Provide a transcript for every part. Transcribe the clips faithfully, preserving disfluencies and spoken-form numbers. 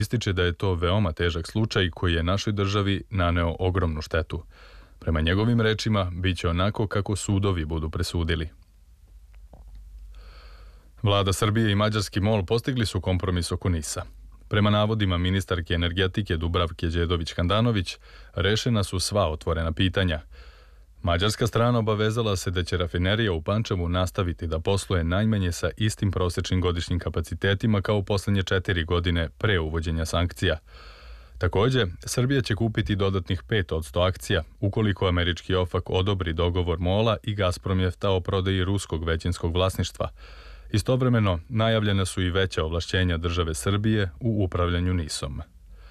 Ističe da je to veoma težak slučaj koji je našoj državi naneo ogromnu štetu. Prema njegovim rečima, bit će onako kako sudovi budu presudili. Vlada Srbije i mađarski MOL postigli su kompromis oko NIS-a. Prema navodima ministarke energetike Dubravke Đedović-Handanović, rešena su sva otvorena pitanja. Mađarska strana obavezala se da će rafinerija u Pančevu nastaviti da posluje najmanje sa istim prosečnim godišnjim kapacitetima kao u poslednje četiri godine pre uvođenja sankcija. Takođe, Srbija će kupiti dodatnih pet posto akcija ukoliko američki OFAC odobri dogovor MOL-a i Gazpromjefta o prodaji ruskog većinskog vlasništva. Istovremeno, najavljena su i veća ovlašćenja države Srbije u upravljanju NIS-om.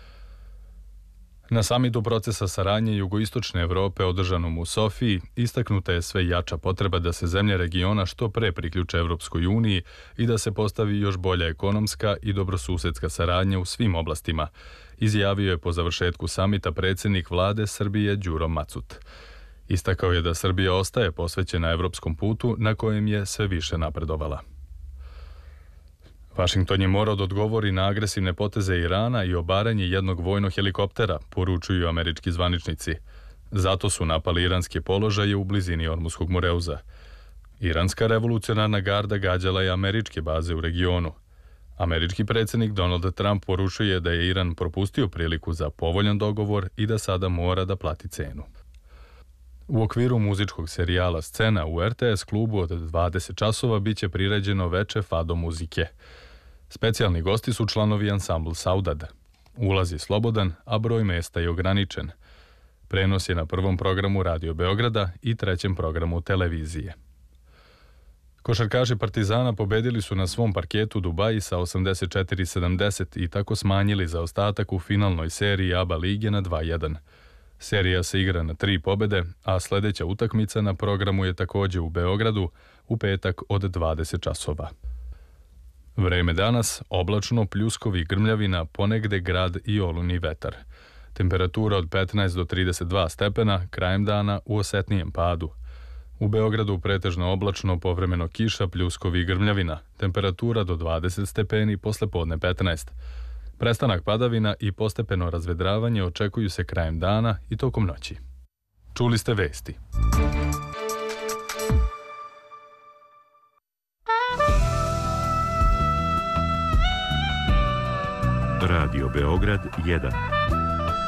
Na samitu procesa saradnje jugoistočne Evrope održanom u Sofiji istaknuta je sve jača potreba da se zemlje regiona što pre priključe Evropskoj uniji i da se postavi još bolja ekonomska i dobrosusedska saradnja u svim oblastima, izjavio je po završetku samita predsjednik vlade Srbije Đuro Macut. Istakao je da Srbija ostaje posvećena evropskom putu na kojem je sve više napredovala. Vašington je morao da odgovori na agresivne poteze Irana i obaranje jednog vojnog helikoptera, poručuju američki zvaničnici. Zato su napali iranske položaje u blizini Ormuskog Moreuza. Iranska revolucionarna garda gađala je američke baze u regionu. Američki predsjednik Donald Trump poručuje da je Iran propustio priliku za povoljan dogovor i da sada mora da plati cenu. U okviru muzičkog serijala Scena u R T S klubu od dvadeset časova biće priređeno veče fado muzike. Specijalni gosti su članovi ansambl Saudade. Ulaz je slobodan, a broj mesta je ograničen. Prenos je na prvom programu Radio Beograda i trećem programu televizije. Košarkaši Partizana pobedili su na svom parketu Dubaji sa osamdeset četiri sedamdeset i tako smanjili zaostatak u finalnoj seriji A B A lige na dva jedan. Serija se igra na tri pobede, a sledeća utakmica na programu je takođe u Beogradu u petak od dvadeset časova. Vreme danas, oblačno, pljuskovi, grmljavina, ponegde grad i olujni vetar. Temperatura od petnaest do trideset dva stepena, krajem dana u osetnijem padu. U Beogradu pretežno oblačno, povremeno kiša, pljuskovi i grmljavina. Temperatura do dvadeset stepeni, posle podne petnaest. Prestanak padavina i postepeno razvedravanje očekuju se krajem dana i tokom noći. Čuli ste vesti. Radio Beograd jedan.